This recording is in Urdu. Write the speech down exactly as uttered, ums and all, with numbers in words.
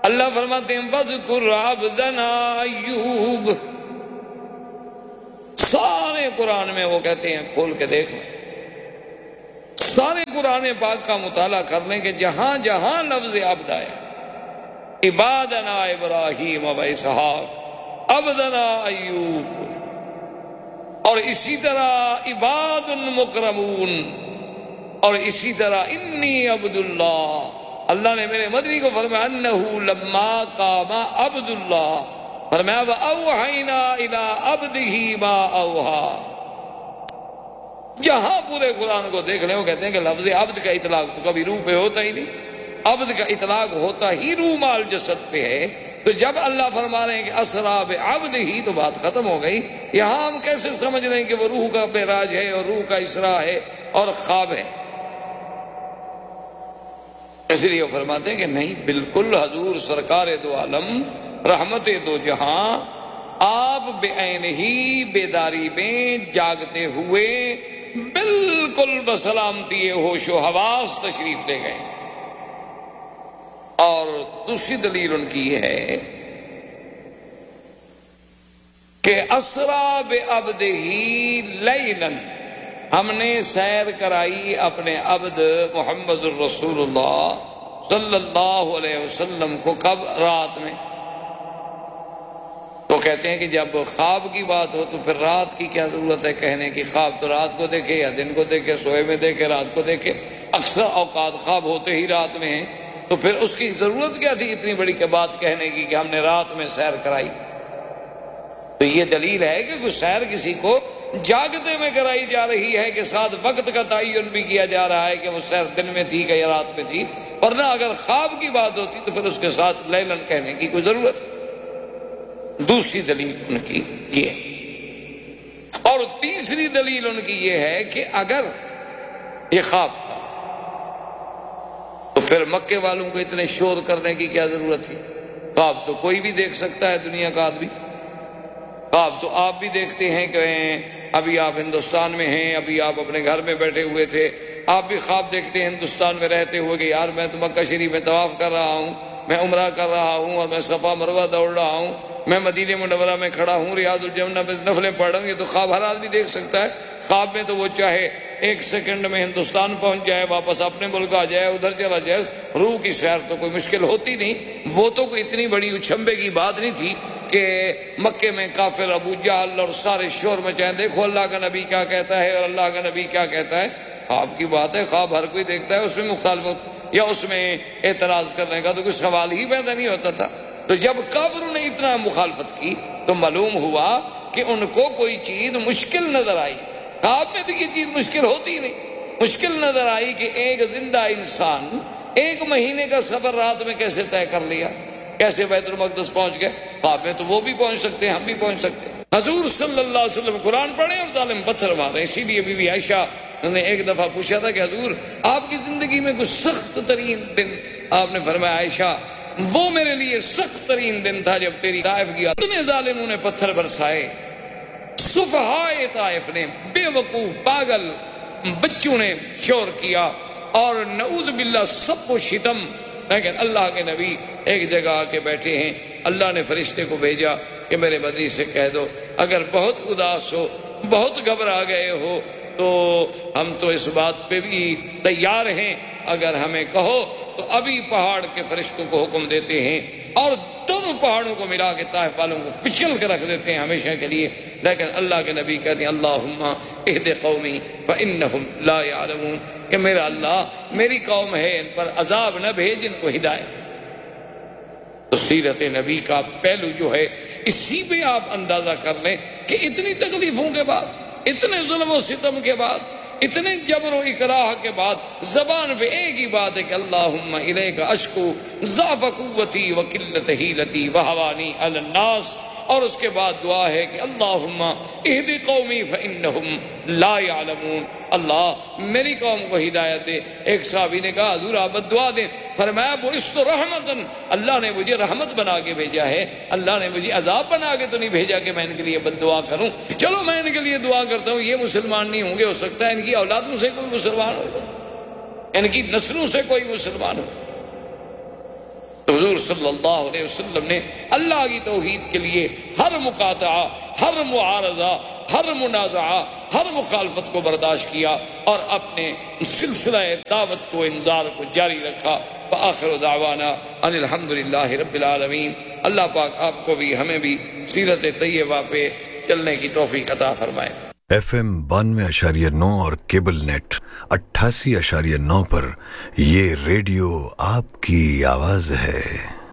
اللہ فرماتے ہیں وَاذْكُرْ عَبْدَنَا ایوب، سارے قرآن میں وہ کہتے ہیں کھول کے دیکھ لیں، سارے قرآن پاک کا مطالعہ کر لیں کہ جہاں جہاں لفظ عبد آیا، عبادنا ابراہیم و اسحاق، عبدنا ایوب، اور اسی طرح عباد مکرمون، اور اسی طرح انی عبد اللہ، اللہ نے میرے مدنی کو فرمایا انہ لما قام عبد اللہ، فرمایا وَأَوْحَيْنَا إِلَىٰ عَبْدِهِ مَا أَوْحَىٰ۔ جہاں پورے قرآن کو دیکھ لیں وہ کہتے ہیں کہ لفظ عبد کا اطلاق تو کبھی روح پہ ہوتا ہی نہیں، عبد کا اطلاق ہوتا ہی روح مال جسد پہ ہے، تو جب اللہ فرما رہے ہیں کہ اسرا بعبدہ ہی تو بات ختم ہو گئی۔ یہاں ہم کیسے سمجھ رہے ہیں کہ وہ روح کا معراج ہے اور روح کا اسرا ہے اور خواب ہے؟ اس لیے وہ فرماتے ہیں کہ نہیں، بالکل حضور سرکار دو عالم رحمت دو جہاں آپ بعین ہی بیداری میں جاگتے ہوئے بالکل بسلامتی ہوش و حواس تشریف لے گئے۔ اور دوسری دلیل ان کی یہ ہے کہ اسرا بعبدہ لیلا، ہم نے سیر کرائی اپنے عبد محمد الرسول اللہ صلی اللہ علیہ وسلم کو، کب؟ رات میں۔ تو کہتے ہیں کہ جب خواب کی بات ہو تو پھر رات کی کیا ضرورت ہے کہنے کی؟ خواب تو رات کو دیکھے یا دن کو دیکھے، سوئے میں دیکھے، رات کو دیکھے، اکثر اوقات خواب ہوتے ہی رات میں ہیں، تو پھر اس کی ضرورت کیا تھی اتنی بڑی کہ بات کہنے کی کہ ہم نے رات میں سیر کرائی؟ تو یہ دلیل ہے کہ کوئی سیر کسی کو جاگتے میں کرائی جا رہی ہے کہ ساتھ وقت کا تعین بھی کیا جا رہا ہے کہ وہ سیر دن میں تھی کہ یا رات میں تھی، ورنہ اگر خواب کی بات ہوتی تو پھر اس کے ساتھ لیلن کہنے کی کوئی ضرورت۔ دوسری دلیل ان کی یہ، اور تیسری دلیل ان کی یہ ہے کہ اگر یہ خواب تھا تو پھر مکے والوں کو اتنے شور کرنے کی کیا ضرورت تھی؟ خواب تو کوئی بھی دیکھ سکتا ہے، دنیا کا آدمی، خواب تو آپ بھی دیکھتے ہیں کہ ابھی آپ ہندوستان میں ہیں، ابھی آپ اپنے گھر میں بیٹھے ہوئے تھے، آپ بھی خواب دیکھتے ہیں ہندوستان میں رہتے ہوئے کہ یار میں تو مکہ شریف میں طواف کر رہا ہوں، میں عمرہ کر رہا ہوں، اور میں صفا مروہ دوڑ رہا ہوں، میں مدینہ منورہ میں کھڑا ہوں، ریاض الجنہ میں نفلیں پڑھ رہا ہوں۔ یہ تو خواب ہر آدمی دیکھ سکتا ہے۔ خواب میں تو وہ چاہے ایک سیکنڈ میں ہندوستان پہنچ جائے، واپس اپنے ملک آ جائے، ادھر چلا جائے، روح کی سیر تو کوئی مشکل ہوتی نہیں۔ وہ تو کوئی اتنی بڑی اچھمبے کی بات نہیں تھی کہ مکے میں کافر ابو جہل اور سارے شور مچائیں دیکھو اللہ کا نبی کیا کہتا ہے اور اللہ کا نبی کیا کہتا ہے۔ خواب کی بات ہے، خواب ہر کوئی دیکھتا ہے، اس میں مخالفت یا اس میں اعتراض کرنے کا تو کوئی سوال ہی پیدا نہیں ہوتا تھا۔ تو جب کافروں نے اتنا مخالفت کی تو معلوم ہوا کہ ان کو کوئی چیز مشکل نظر آئی۔ خواب میں تو یہ چیز مشکل ہوتی نہیں، مشکل نظر آئی کہ ایک زندہ انسان ایک مہینے کا سفر رات میں کیسے طے کر لیا، کیسے بیت المقدس پہنچ گئے۔ خواب میں تو وہ بھی پہنچ سکتے ہیں، ہم بھی پہنچ سکتے ہیں۔ حضور صلی اللہ علیہ وسلم قرآن پڑھیں اور ظالم پتھر مارے۔ اسی لیے بی بی عائشہ نے ایک دفعہ پوچھا تھا کہ حضور آپ کی زندگی میں کوئی سخت ترین دن؟ آپ نے فرمایا عائشہ وہ میرے لیے سخت ترین دن تھا جب تیری طائف گیا، اتنے ظالموں نے پتھر برسائے، سفہائے طائف نے، بے وقوف پاگل بچوں نے شور کیا، اور نعوذ باللہ سب کو شتم۔ لیکن اللہ کے نبی ایک جگہ آ کے بیٹھے ہیں، اللہ نے فرشتے کو بھیجا کہ میرے بدی سے کہہ دو اگر بہت اداس ہو، بہت گھبرا گئے ہو تو ہم تو اس بات پہ بھی تیار ہیں، اگر ہمیں کہو تو ابھی پہاڑ کے فرشتوں کو حکم دیتے ہیں اور دونوں پہاڑوں کو ملا کے طائف والوں کو کچل کے رکھ دیتے ہیں ہمیشہ کے لیے۔ لیکن اللہ کے نبی کہتے ہیں اللہم اہد قومی فانہم لا یعلمون، کہ میرا اللہ میری قوم ہے ان پر عذاب نہ بھیج، ان کو ہدایت۔ تو سیرت نبی کا پہلو جو ہے اسی پہ آپ اندازہ کر لیں کہ اتنی تکلیفوں کے بعد، اتنے ظلم و ستم کے بعد، اتنے جبر و اکراہ کے بعد زبان پہ ایک ہی بات ہے کہ اللہم الیک اشکو ضعف قوتی و قلت حیلتی و حوانی علی الناس، اور اس کے بعد دعا ہے کہ اللہم اہد قومی فانہم لا یعلمون، اللہ میری قوم کو ہدایت دے۔ ایک صحابی نے کہا حضور آپ دعا دیں، فرمایا بعثت رحمتن، اللہ نے مجھے رحمت بنا کے بھیجا ہے، اللہ نے مجھے عذاب بنا کے تو نہیں بھیجا کہ میں ان کے لیے بد دعا کروں۔ چلو میں ان کے لیے دعا کرتا ہوں، یہ مسلمان نہیں ہوں گے، ہو سکتا ہے ان کی اولادوں سے کوئی مسلمان ہو، ان کی نسلوں سے کوئی مسلمان ہو۔ حضور صلی اللہ علیہ وسلم نے اللہ کی توحید کے لیے ہر مقاطعہ، ہر معارضہ، ہر منازعہ، ہر مخالفت کو برداشت کیا اور اپنے سلسلہ دعوت کو، انذار کو جاری رکھا۔ وآخر دعوانا ان الحمدللہ رب العالمین۔ اللہ پاک آپ کو بھی ہمیں بھی سیرت طیبہ پہ چلنے کی توفیق عطا فرمائے۔ ایف ایم بانوے اشاریہ نو اور کیبل نیٹ اٹھاسی اشاریہ نو پر یہ ریڈیو آپ کی آواز ہے۔